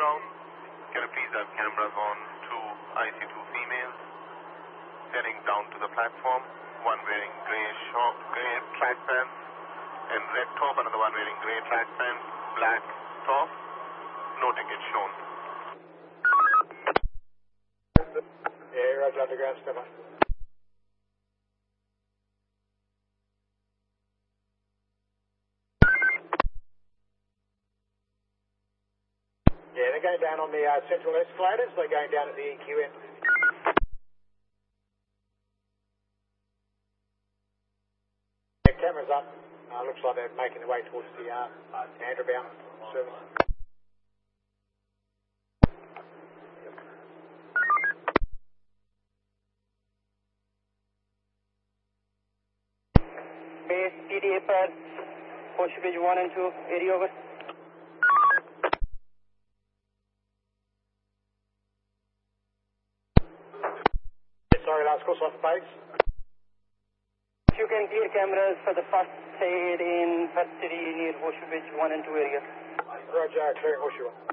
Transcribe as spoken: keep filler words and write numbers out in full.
ground. Can you please have cameras on two I C two females heading down to the platform, one wearing grey short, grey track pants and red top, another one wearing grey track pants, black top, no ticket shown. Yeah, Roger, underground, step up. Yeah, they're going down on the uh, central escalators. They're going down at the E Q end. Yeah, cameras up. Uh, looks like they're making their way towards the uh, uh, Andrewbound service. Base T D A पर Horseshoe Bridge one and two, area over. Sorry, last course off base. If you can clear cameras for the first aid in Perth City near Horseshoe Bridge one and two area. Roger, clearing Horseshoe.